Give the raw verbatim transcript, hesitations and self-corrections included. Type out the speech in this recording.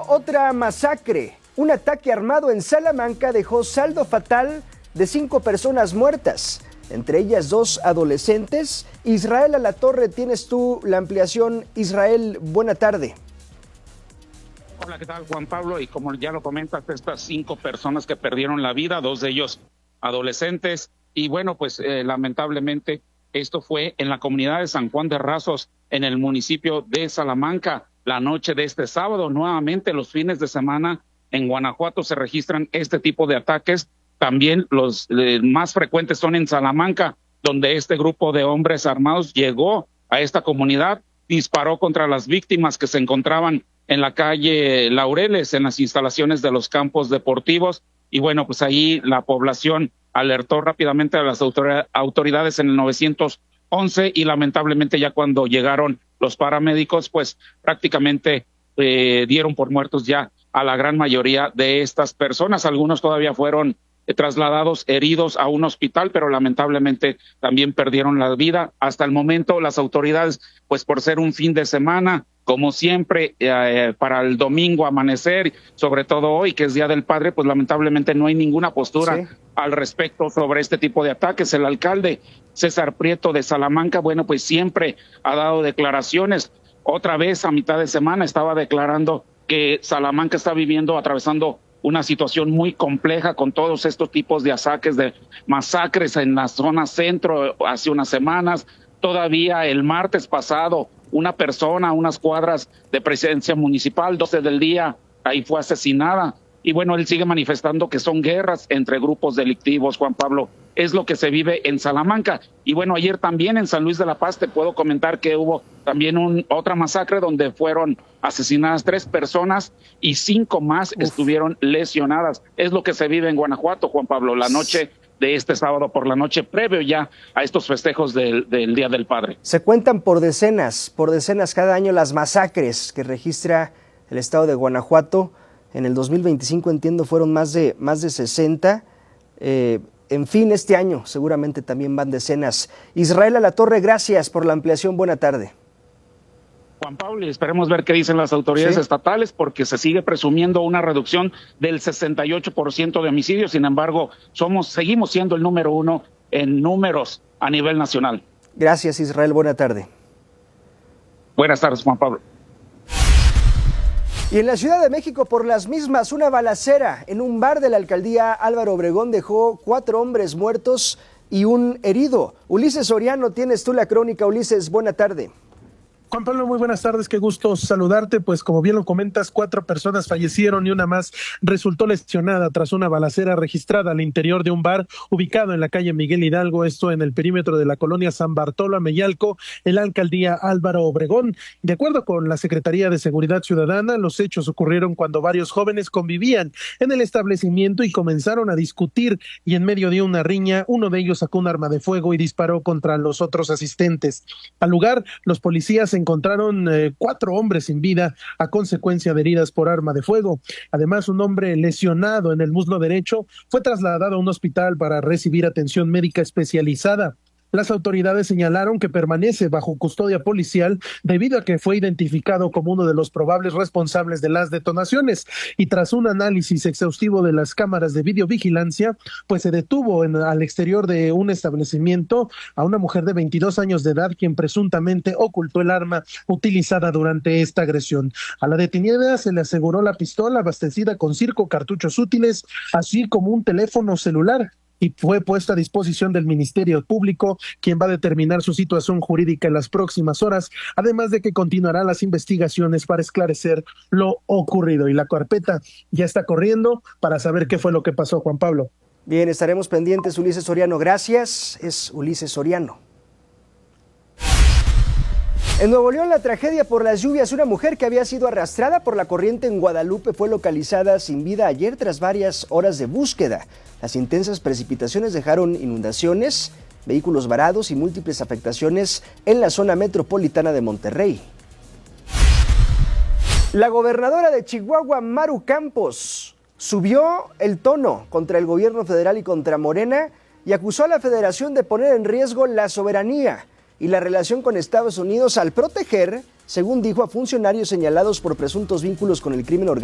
otra masacre. Un ataque armado en Salamanca dejó saldo fatal de cinco personas muertas, entre ellas dos adolescentes. Israel Alatorre, tienes tú la ampliación. Israel, buena tarde. Hola, ¿qué tal, Juan Pablo? Y como ya lo comentas, estas cinco personas que perdieron la vida, dos de ellos adolescentes. Y bueno, pues eh, lamentablemente esto fue en la comunidad de San Juan de Razos, en el municipio de Salamanca, la noche de este sábado. Nuevamente, los fines de semana en Guanajuato se registran este tipo de ataques. También los eh, más frecuentes son en Salamanca, donde este grupo de hombres armados llegó a esta comunidad, disparó contra las víctimas que se encontraban en la calle Laureles, en las instalaciones de los campos deportivos. Y bueno, pues ahí la población alertó rápidamente a las autoridades en el nueve once y lamentablemente ya cuando llegaron los paramédicos, pues prácticamente eh, dieron por muertos ya a la gran mayoría de estas personas. Algunos todavía fueron eh, trasladados heridos a un hospital, pero lamentablemente también perdieron la vida. Hasta el momento las autoridades, pues por ser un fin de semana, como siempre, eh, para el domingo amanecer, sobre todo hoy, que es Día del Padre, pues lamentablemente no hay ninguna postura sí. al respecto sobre este tipo de ataques. El alcalde César Prieto de Salamanca, bueno, pues siempre ha dado declaraciones. Otra vez a mitad de semana estaba declarando que Salamanca está viviendo, atravesando una situación muy compleja con todos estos tipos de ataques, de masacres en la zona centro hace unas semanas. Todavía el martes pasado, una persona a unas cuadras de presidencia municipal, doce del día, ahí fue asesinada. Y bueno, él sigue manifestando que son guerras entre grupos delictivos, Juan Pablo. Es lo que se vive en Salamanca. Y bueno, ayer también en San Luis de la Paz te puedo comentar que hubo también un, otra masacre donde fueron asesinadas tres personas y cinco más Uf. estuvieron lesionadas. Es lo que se vive en Guanajuato, Juan Pablo, la noche de este sábado por la noche, previo ya a estos festejos del, del Día del Padre. Se cuentan por decenas, por decenas cada año las masacres que registra el estado de Guanajuato. En el dos mil veinticinco, entiendo, fueron más de, más de sesenta. Eh, en fin, este año seguramente también van decenas. Israel Alatorre, gracias por la ampliación. Buena tarde. Juan Pablo, y esperemos ver qué dicen las autoridades ¿Sí? estatales, porque se sigue presumiendo una reducción del sesenta y ocho por ciento de homicidios. Sin embargo, somos, seguimos siendo el número uno en números a nivel nacional. Gracias, Israel. Buena tarde. Buenas tardes, Juan Pablo. Y en la Ciudad de México, por las mismas, una balacera en un bar de la alcaldía Álvaro Obregón dejó cuatro hombres muertos y un herido. Ulises Soriano, tienes tú la crónica. Ulises, buena tarde. Juan Pablo, muy buenas tardes, qué gusto saludarte. Pues como bien lo comentas, cuatro personas fallecieron y una más resultó lesionada tras una balacera registrada al interior de un bar ubicado en la calle Miguel Hidalgo, esto en el perímetro de la colonia San Bartolo Ameyalco, en la alcaldía Álvaro Obregón. De acuerdo con la Secretaría de Seguridad Ciudadana, los hechos ocurrieron cuando varios jóvenes convivían en el establecimiento y comenzaron a discutir, y en medio de una riña, uno de ellos sacó un arma de fuego y disparó contra los otros asistentes. Al lugar, los policías encontraron eh, cuatro hombres sin vida a consecuencia de heridas por arma de fuego. Además, un hombre lesionado en el muslo derecho fue trasladado a un hospital para recibir atención médica especializada. Las autoridades señalaron que permanece bajo custodia policial debido a que fue identificado como uno de los probables responsables de las detonaciones, y tras un análisis exhaustivo de las cámaras de videovigilancia, pues se detuvo en, al exterior de un establecimiento a una mujer de veintidós años de edad, quien presuntamente ocultó el arma utilizada durante esta agresión. A la detenida se le aseguró la pistola abastecida con cinco cartuchos útiles, así como un teléfono celular, y fue puesta a disposición del Ministerio Público, quien va a determinar su situación jurídica en las próximas horas, además de que continuarán las investigaciones para esclarecer lo ocurrido. Y la carpeta ya está corriendo para saber qué fue lo que pasó, Juan Pablo. Bien, estaremos pendientes. Ulises Soriano, gracias. Es Ulises Soriano. En Nuevo León, la tragedia por las lluvias. Una mujer que había sido arrastrada por la corriente en Guadalupe fue localizada sin vida ayer tras varias horas de búsqueda. Las intensas precipitaciones dejaron inundaciones, vehículos varados y múltiples afectaciones en la zona metropolitana de Monterrey. La gobernadora de Chihuahua, Maru Campos, subió el tono contra el gobierno federal y contra Morena y acusó a la federación de poner en riesgo la soberanía y la relación con Estados Unidos al proteger, según dijo, a funcionarios señalados por presuntos vínculos con el crimen organizado.